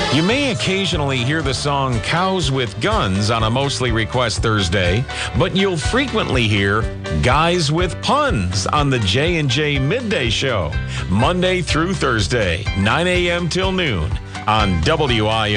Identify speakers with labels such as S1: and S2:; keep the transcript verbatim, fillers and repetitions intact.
S1: You may occasionally hear the song Cows with Guns on a Mostly Request Thursday, but you'll frequently hear Guys with Puns on the J and J Midday Show, Monday through Thursday, nine a.m. till noon on W I